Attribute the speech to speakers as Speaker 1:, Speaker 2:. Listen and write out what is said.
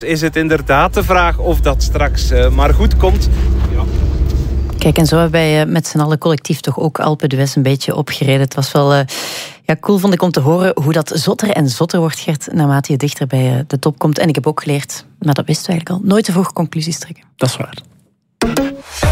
Speaker 1: Is het inderdaad de vraag of dat straks maar goed komt? Ja.
Speaker 2: Kijk, en zo hebben wij met z'n allen collectief toch ook Alpe d'Huez een beetje opgereden. Het was wel cool, vond ik, om te horen hoe dat zotter en zotter wordt, Gert, naarmate je dichter bij de top komt. En ik heb ook geleerd, maar dat wisten we eigenlijk al, nooit te vroeg conclusies trekken.
Speaker 3: Dat is waar.